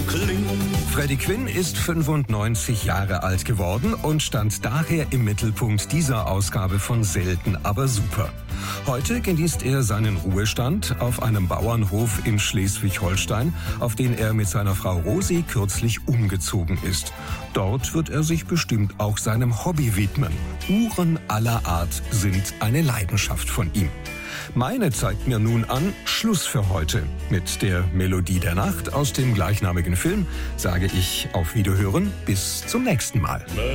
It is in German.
klingt. Freddie Quinn ist 95 Jahre alt geworden und stand daher im Mittelpunkt dieser Ausgabe von Selten, aber super. Heute genießt er seinen Ruhestand auf einem Bauernhof in Schleswig-Holstein, auf den er mit seiner Frau Rosi kürzlich umgezogen ist. Dort wird er sich bestimmt auch seinem Hobby widmen. Uhren aller Art sind eine Leidenschaft von ihm. Meine zeigt mir nun an, Schluss für heute. Mit der Melodie der Nacht aus dem gleichnamigen Film sage ich auf Wiederhören, bis zum nächsten Mal.